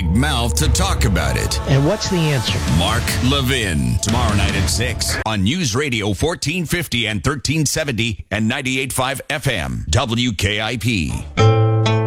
big mouth to talk about it. And what's the answer? Mark Levin. Tomorrow night at 6 on News Radio 1450 and 1370 and 98.5 FM. WKIP.